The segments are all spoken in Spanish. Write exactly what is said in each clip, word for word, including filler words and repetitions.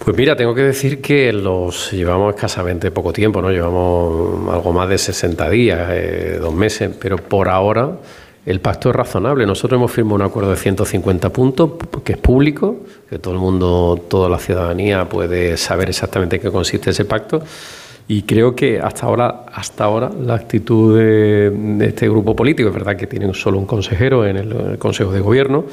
Pues mira, tengo que decir que los llevamos escasamente poco tiempo, ¿no? Llevamos algo más de sesenta días, eh, dos meses, pero por ahora el pacto es razonable. Nosotros hemos firmado un acuerdo de ciento cincuenta puntos, que es público, que todo el mundo, toda la ciudadanía puede saber exactamente en qué consiste ese pacto. Y creo que hasta ahora, hasta ahora la actitud de, de este grupo político, es verdad que tienen solo un consejero en el, en el Consejo de Gobierno,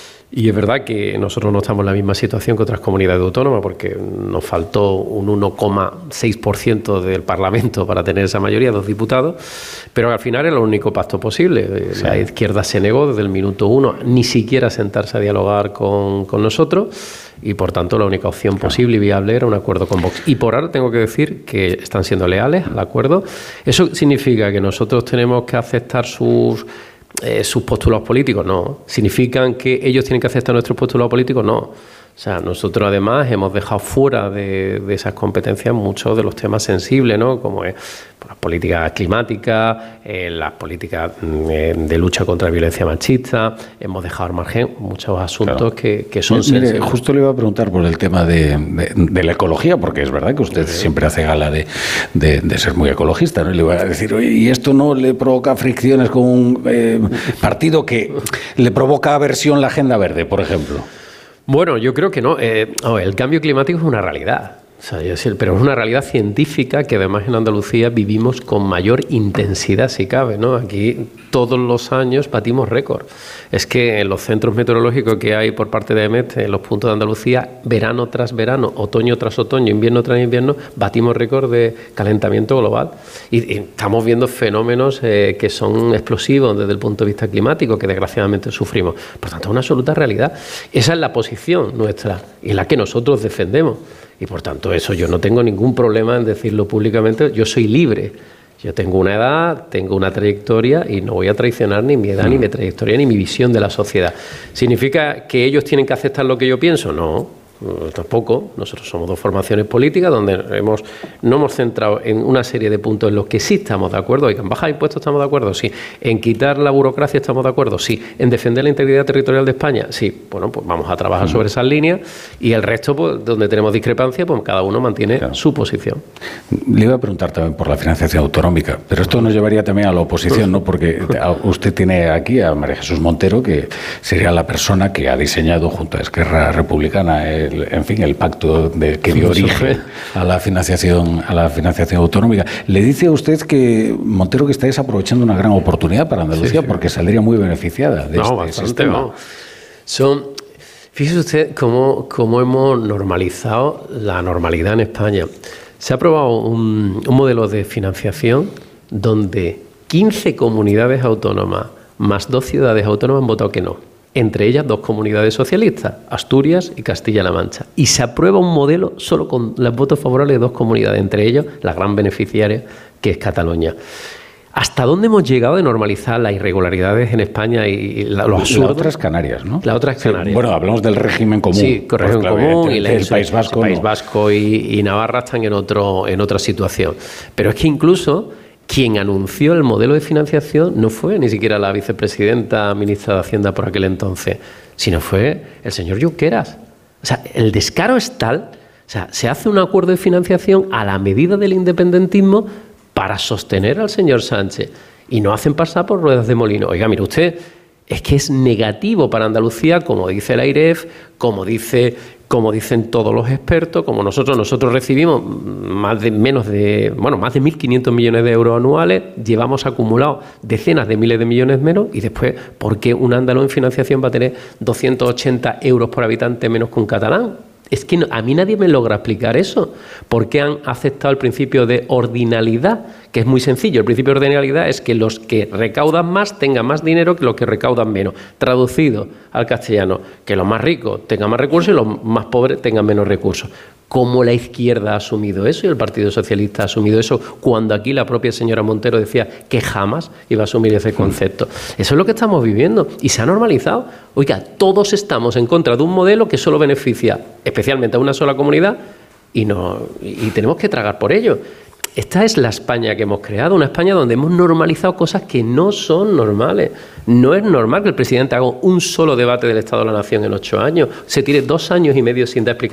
y es verdad que nosotros no estamos en la misma situación que otras comunidades autónomas, porque nos faltó un uno coma seis por ciento del Parlamento para tener esa mayoría, dos diputados, pero al final era el único pacto posible. Sí. La izquierda se negó desde el minuto uno, ni siquiera sentarse a dialogar con, con nosotros, y por tanto la única opción posible y viable era un acuerdo con Vox. Y por ahora tengo que decir que están siendo leales al acuerdo. Eso significa que nosotros tenemos que aceptar sus... Eh, sus postulados políticos, no. ¿Significan que ellos tienen que aceptar nuestros postulados políticos? No. O sea, nosotros además hemos dejado fuera de, de esas competencias muchos de los temas sensibles, ¿no? Como es pues, las políticas climáticas, eh, las políticas eh, de lucha contra la violencia machista. Hemos dejado al margen muchos asuntos claro. que, que son Mire, sensibles. Justo le iba a preguntar por el tema de, de, de la ecología, porque es verdad que usted sí. siempre hace gala de, de, de ser muy ecologista, ¿no? Y le iba a decir, oye, ¿y esto no le provoca fricciones con un eh, partido que le provoca aversión la agenda verde, por ejemplo? Bueno, yo creo que no. Eh, oh, el cambio climático es una realidad. O sea, yo, pero es una realidad científica que además en Andalucía vivimos con mayor intensidad, si cabe, ¿no? Aquí todos los años batimos récord. Es que en los centros meteorológicos que hay por parte de E M E T, en los puntos de Andalucía, verano tras verano, otoño tras otoño, invierno tras invierno, batimos récord de calentamiento global. Y, y estamos viendo fenómenos eh, que son explosivos desde el punto de vista climático, que desgraciadamente sufrimos. Por tanto, es una absoluta realidad. Esa es la posición nuestra y la que nosotros defendemos. Y por tanto, eso yo no tengo ningún problema en decirlo públicamente. Yo soy libre. Yo tengo una edad, tengo una trayectoria y no voy a traicionar ni mi edad, ni mi trayectoria, ni mi visión de la sociedad. ¿Significa que ellos tienen que aceptar lo que yo pienso? No. Tampoco. Nosotros somos dos formaciones políticas donde hemos, no hemos centrado en una serie de puntos en los que sí estamos de acuerdo. En bajar impuestos estamos de acuerdo, sí. En quitar la burocracia estamos de acuerdo, sí. En defender la integridad territorial de España, sí. Bueno, pues vamos a trabajar sobre esas líneas y el resto, pues donde tenemos discrepancia, pues cada uno mantiene claro. su posición. Le iba a preguntar también por la financiación autonómica, pero esto nos llevaría también a la oposición, ¿no? Porque usted tiene aquí a María Jesús Montero, que sería la persona que ha diseñado junto a Esquerra Republicana el en fin, el pacto de, que dio origen a la financiación a la financiación autonómica. ¿Le dice a usted que Montero que está desaprovechando una gran oportunidad para Andalucía sí, sí. porque saldría muy beneficiada de no, este bastante, sistema? No. Son, fíjese usted cómo, cómo hemos normalizado la normalidad en España. Se ha aprobado un, un modelo de financiación donde quince comunidades autónomas más dos ciudades autónomas han votado que no. Entre ellas dos comunidades socialistas, Asturias y Castilla-La Mancha. Y se aprueba un modelo solo con los votos favorables de dos comunidades, entre ellas la gran beneficiaria que es Cataluña. ¿Hasta dónde hemos llegado de normalizar las irregularidades en España y los absurdos? La otra es Canarias, ¿no? La otra es Canarias. Sí, bueno, hablamos del régimen común. Sí, con régimen pues, común el, y la, el País Vasco. El País no. Vasco y, y Navarra están en, otro, en otra situación. Pero es que incluso quien anunció el modelo de financiación no fue ni siquiera la vicepresidenta, ministra de Hacienda por aquel entonces, sino fue el señor Junqueras. O sea, el descaro es tal, o sea, se hace un acuerdo de financiación a la medida del independentismo para sostener al señor Sánchez y no hacen pasar por ruedas de molino. Oiga, mire usted, es que es negativo para Andalucía, como dice la AIREF, como dice... como dicen todos los expertos, como nosotros nosotros recibimos más de menos de, bueno, más de mil quinientos millones de euros anuales, llevamos acumulados decenas de miles de millones menos y después, ¿por qué un andaluz en financiación va a tener doscientos ochenta euros por habitante menos que un catalán? Es que no, a mí nadie me logra explicar eso. ¿Por qué han aceptado el principio de ordinalidad? Que es muy sencillo. El principio de ordinalidad es que los que recaudan más tengan más dinero que los que recaudan menos. Traducido al castellano, que los más ricos tengan más recursos y los más pobres tengan menos recursos. ¿Cómo la izquierda ha asumido eso y el Partido Socialista ha asumido eso cuando aquí la propia señora Montero decía que jamás iba a asumir ese concepto? Eso es lo que estamos viviendo y se ha normalizado. Oiga, todos estamos en contra de un modelo que solo beneficia especialmente a una sola comunidad y, no, y tenemos que tragar por ello. Esta es la España que hemos creado, una España donde hemos normalizado cosas que no son normales. No es normal que el presidente haga un solo debate del Estado de la Nación en ocho años, se tire dos años y medio sin dar explicaciones.